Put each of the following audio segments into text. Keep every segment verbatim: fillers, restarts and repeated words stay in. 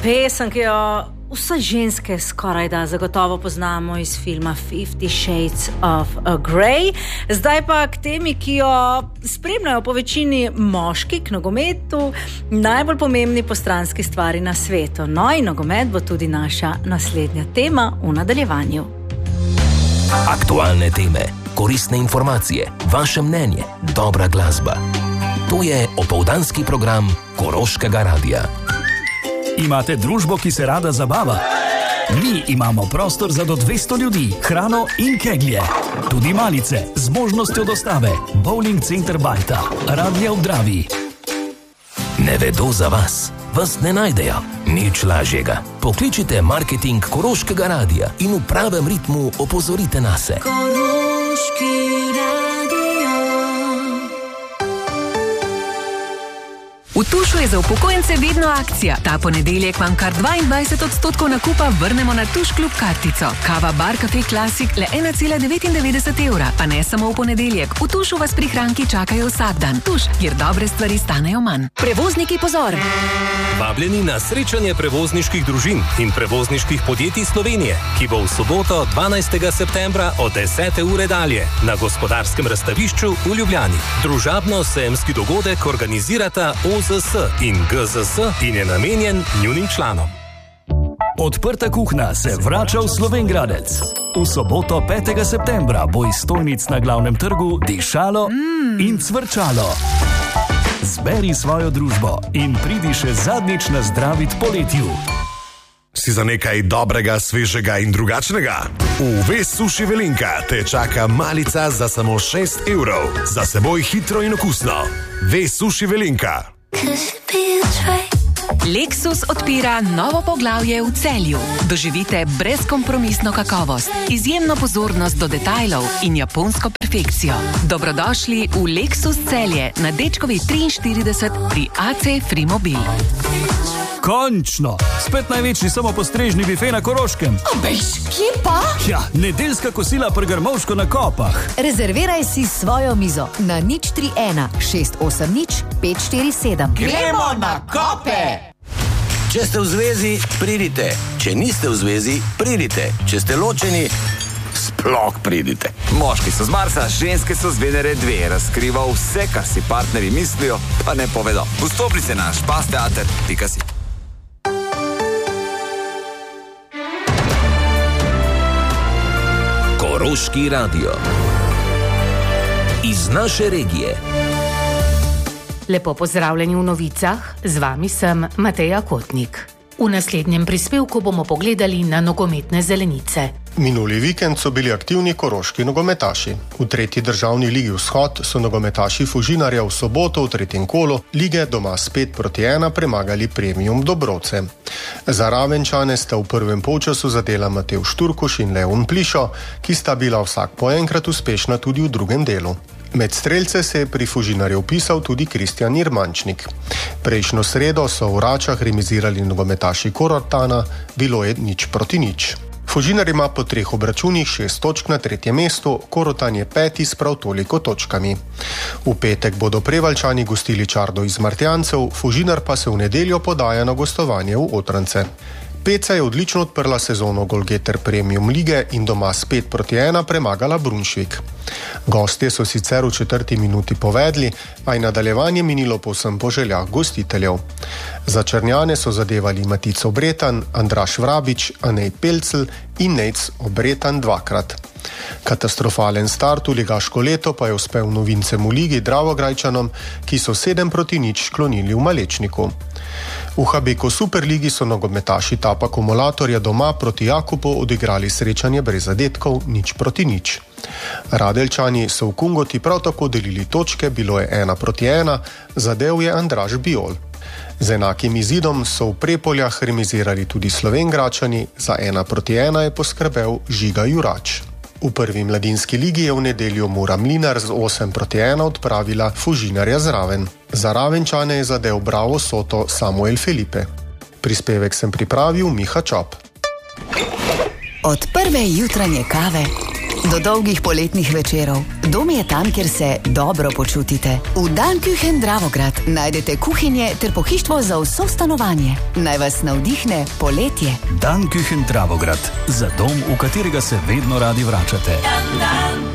pesem, ki jo vse ženske skoraj da zagotovo poznamo iz filma Fifty Shades of Grey. Zdaj pa k temi, ki jo spremljajo po večini moški, k nogometu, najbolj pomembni postranski stvari na svetu. No in nogomet bo tudi naša naslednja tema v nadaljevanju. Aktualne teme, koristne informacije, vaše mnenje, dobra glasba. To je opoldanski program Koroškega radia. Imate družbo, ki se rada zabava? Mi imamo prostor za do dvesto ljudi, hrano in keglje. Tudi malice z možnostjo dostave. Bowling center Bajta, Radlje v Dravi. Ne vedo za vas, vas ne najdejo. Nič lažjega. Pokličite marketing Koroškega radia in v pravem ritmu opozorite nase. Koroški radio. V Tušu je za upokojence vedno akcija. Ta ponedeljek vam kar dvaindvajset odstotkov nakupa vrnemo na Tuš klub kartico. Kava Bar Cafe Classic le ena cela devetindevetdeset evra. Pa ne samo v ponedeljek. V Tušu vas prihranki čakajo vsak dan. Tuš, kjer dobre stvari stanejo manj. Prevozniki, pozor! Vabljeni na srečanje prevozniških družin in prevozniških podjetij Slovenije, ki bo v soboto dvanajstega septembra od desete ure dalje na Gospodarskem razstavišču v Ljubljani. Družabno-sejemski dogodek organizirata O Z S in G Z S in je namenjen njunim članom. Odprta kuhna se vrača v Slovenjgradec. V soboto petega septembra bo iz stojnic na glavnem trgu dišalo mm. in cvrčalo. Zberi svojo družbo in pridi še zadnjič nazdravit poletju. Si za nekaj dobrega, svežega in drugačnega? V Ves Suši Velenka te čaka malica za samo šest evrov. Za seboj hitro in okusno. Ves Suši Velenka. Lexus odpira novo poglavje v Celju. Doživite brezkompromisno kakovost, izjemno pozornost do detajlov in japonsko perfekcijo. Dobrodošli v Lexus Celje na Dečkovi triinštirideset pri A C Frimobil. Končno! Spet največji samopostrežni bife na Koroškem. Obejš, kje pa? Ja, nedeljska kosila pri Grmovško na Kopah. Rezerviraj si svojo mizo na nič tri ena šest osem nič pet štiri sedem. Gremo na Kope! Če ste v zvezi, pridite. Če niste v zvezi, pridite. Če ste ločeni, sploh pridite. Moški so z Marsa, ženske so z Venere dve. Razkriva vse, kar si partnerji mislijo, pa ne povedo. Vstopnice na špasteater pika si. Koroški radio. Iz naše regije. Lepo pozdravljeni v novicah, z vami sem Mateja Kotnik. V naslednjem prispevku bomo pogledali na nogometne zelenice. Minuli vikend so bili aktivni koroški nogometaši. V tretji državni ligi Vzhod so nogometaši Fužinarja v soboto v tretjem kolu lige doma s pet proti ena premagali Premium Dobrovce. Za Ravenčane sta v prvem polčasu zadela Matevž Turkuš in Leon Plišo, ki sta bila vsak po enkrat uspešna tudi v drugem delu. Med strelce se je pri Fužinarju vpisal tudi Kristjan Irmančnik. Prejšnjo sredo so v Račah remizirali nogometaši Korortana, bilo je nič proti nič. Fužinar ima po treh obračunih šest točk na tretjem mestu, Korotan je peti s prav toliko točkami. V petek bodo Prevaljčani gostili Čardo iz Martjancev, Fužinar pa se v nedeljo podaja na gostovanje v Otrance. Peca je odlično odprla sezono Golgeter Premium lige in doma s pet proti ena premagala Brunšvik. Gostje so sicer v četrti minuti povedli, a je nadaljevanje minilo povsem po željah gostiteljev. Za Črnjane so zadevali Matic Obretan, Andraž Vrabič, Anej Pelcl in Nejc Obretan dvakrat. Katastrofalen start v ligaško leto pa je uspel novincem v ligi Dravograjčanom, ki so sedem proti nič sklonili v Malečniku. V Habeko Superligi so nogometaši Tapa Kumulatorja doma proti Jakupu odigrali srečanje brez zadetkov nič proti nič. Radeljčani so v Kungoti prav tako delili točke, bilo je ena proti ena, zadev je Andraž Biol. Z enakim izidom so v Prepoljah remizirali tudi Slovenjgračani, za ena proti ena je poskrbel Žiga Jurač. V prvi mladinski ligi je v nedeljo Mura Mlinar z osem proti ena odpravila Fužinarja zraven. Za Ravenčane je zadev Bravo Soto Samuel Felipe. Prispevek sem pripravil Miha Čop. Od prve jutranje kave do dolgih poletnih večerov. Dom je tam, kjer se dobro počutite. V Danküchen Dravograd najdete kuhinje ter pohištvo za vso stanovanje. Naj vas navdihne poletje. Danküchen Dravograd, za dom, v katerega se vedno radi vračate. Dan, dan.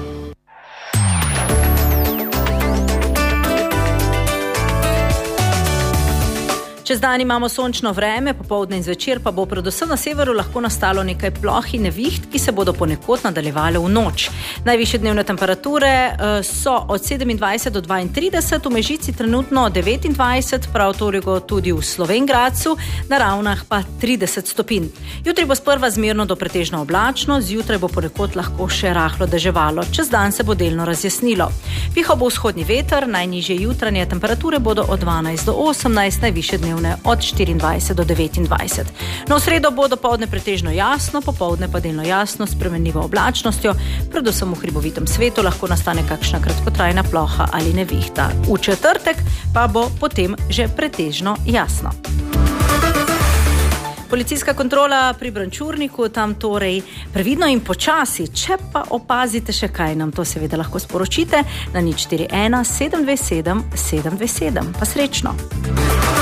Čez dan imamo sončno vreme, popoldne in zvečer pa bo predvsem na severu lahko nastalo nekaj ploh in neviht, ki se bodo ponekod nadaljevale v noč. Najvišje dnevne temperature so od sedemindvajset do dvaintrideset, v Mežici trenutno devetindvajset, prav toliko tudi v Slovenj Gradcu, na Ravnah pa trideset stopinj. Jutri bo sprva zmerno do pretežno oblačno, zjutraj bo ponekod lahko še rahlo deževalo, čez dan se bo delno razjasnilo. Pihal bo vzhodni veter, najnižje jutranje temperature bodo od dvanajst do osemnajst, najvišje dnevne od štiriindvajset do devetindvajset. No, v sredo bo dopoldne pretežno jasno, popoldne pa delno jasno s spremenljivo oblačnostjo, predvsem v hribovitem svetu lahko nastane kakšna kratkotrajna ploha ali nevihta. V četrtek pa bo potem že pretežno jasno. Policijska kontrola pri Brančurniku, tam torej previdno in počasi, če pa opazite še kaj, nam to seveda lahko sporočite na nič štiri ena sedem dve sedem sedem dve sedem. Pa srečno!